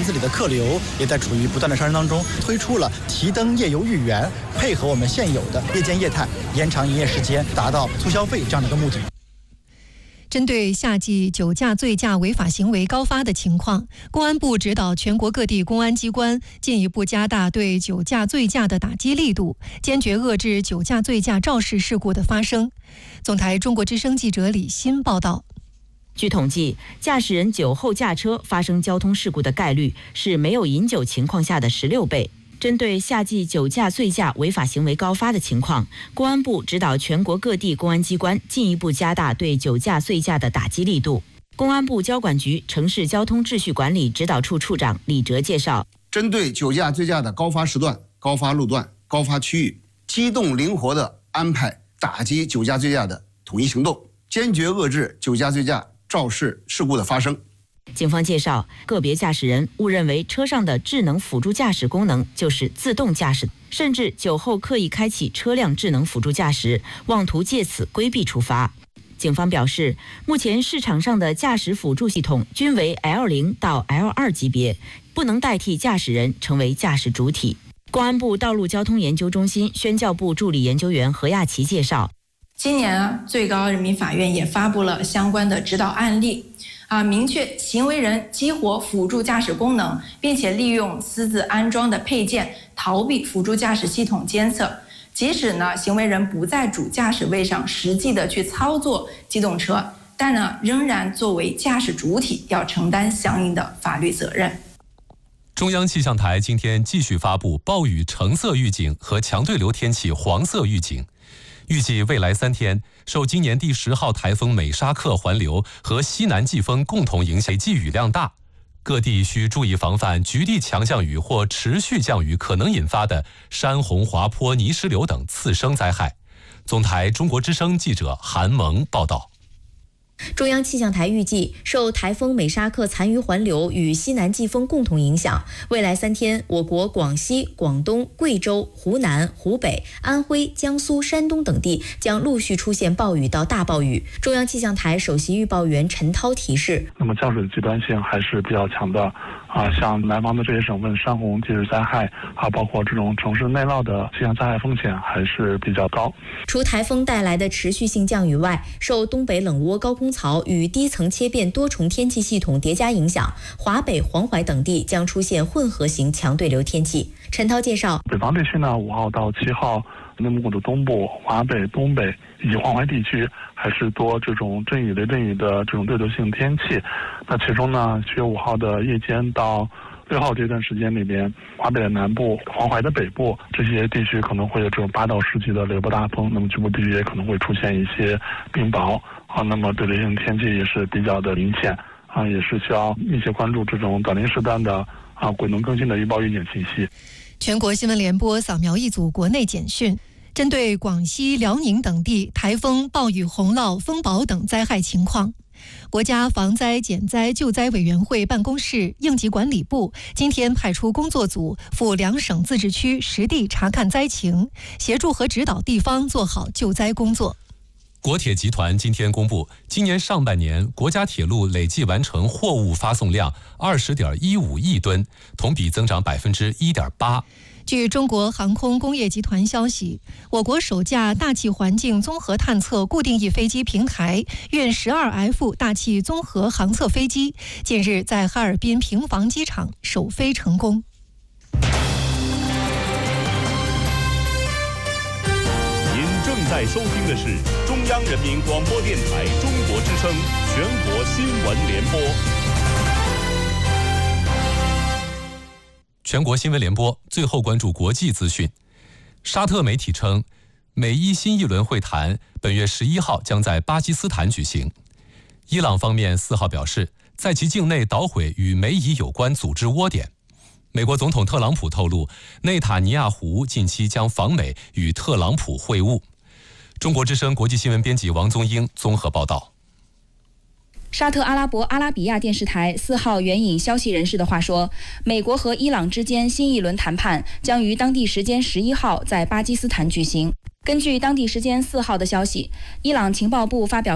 子里的客流也在处于不断的上升当中，推出了提灯夜游豫园，配合我们现有的夜间业态，延长营业时间，达到促消费这样的一个目的。 针对夏季酒驾醉驾违法行为高发的情况，公安部指导全国各地公安机关进一步加大对酒驾醉驾的打击力度，坚决遏制酒驾醉驾肇事事故的发生。总台中国之声记者李欣报道。 据统计，驾驶人酒后驾车发生交通事故的概率是没有饮酒情况下的16倍。针对夏季酒驾醉驾违法行为高发的情况，公安部指导全国各地公安机关进一步加大对酒驾醉驾的打击力度。公安部交管局城市交通秩序管理指导处处长李哲介绍， 针对酒驾醉驾的高发时段、高发路段、高发区域，机动灵活地安排打击酒驾醉驾的统一行动，坚决遏制酒驾醉驾肇事事故的发生。 警方介绍，个别驾驶人误认为车上的智能辅助驾驶功能就是自动驾驶，甚至酒后刻意开启车辆智能辅助驾驶，妄图借此规避处罚。警方表示，目前市场上的驾驶辅助系统均为 L0 到 L2 级别，不能代替驾驶人成为驾驶主体。公安部道路交通研究中心宣教部助理研究员何亚琪介绍， 今年最高人民法院也发布了相关的指导案例。明确行为人激活辅助驾驶功能，并且利用私自安装的配件逃避辅助驾驶系统监测。即使行为人不在主驾驶位上实际的去操作机动车，但仍然作为驾驶主体要承担相应的法律责任。 中央气象台今天继续发布暴雨橙色预警和强对流天气黄色预警。预计未来3天，受今年第10号台风美沙克环流和西南季风共同影响，累计雨量大，各地需注意防范局地强降雨或持续降雨可能引发的山洪、滑坡、泥石流等次生灾害。总台中国之声记者韩萌报道。 中央气象台预计，受台风美沙克残余环流与西南季风共同影响，未来3天，我国广西、广东、贵州、湖南、湖北、安徽、江苏、山东等地将陆续出现暴雨到大暴雨。中央气象台首席预报员陈涛提示， 那么降水的极端性还是比较强的像南方的这些省份，山洪、地质灾害包括这种城市内涝的气象灾害风险还是比较高。 除台风带来的持续性降雨外，受东北冷涡高空槽与低层切变多重天气系统叠加影响，华北、黄淮等地将出现混合型强对流天气。陈涛介绍， 北方地区5号到7号，内蒙古的东部、华北、东北以及黄淮地区还是多这种阵雨、雷阵雨的这种对流性天气。那其中7月5号的夜间到6号这段时间里边，华北的南部、黄淮的北部这些地区可能会有这种8到10级的雷暴大风，那么局部地区也可能会出现一些冰雹那么对流性天气也是比较的明显也是需要密切关注这种短临时段的滚动更新的预报预警信息。 全国新闻联播扫描一组国内简讯，针对广西、辽宁等地台风、暴雨、洪涝、风雹等灾害情况，国家防灾减灾救灾委员会办公室、应急管理部今天派出工作组赴2省自治区实地查看灾情，协助和指导地方做好救灾工作。 国铁集团今天公布，今年上半年国家铁路累计完成货物发送量20.15亿吨，同比增长1.8%。 据中国航空工业集团消息，我国首架大气环境综合探测固定翼飞机平台运 12F 大气综合航测飞机近日在哈尔滨平房机场首飞成功。 正在收听的是中央人民广播电台中国之声全国新闻联播。 全国新闻联播，最后关注国际资讯。沙特媒体称，美伊新一轮会谈本月11号将在巴基斯坦举行。伊朗方面4号表示，在其境内捣毁与美伊有关组织窝点。美国总统特朗普透露，内塔尼亚胡近期将访美与特朗普会晤。中国之声国际新闻编辑王宗英综合报道。 沙特阿拉伯阿拉比亚电视台4号援引消息人士的话说，美国和伊朗之间新一轮谈判将于当地时间11号在巴基斯坦举行。根据当地时间4号的消息，伊朗情报部发表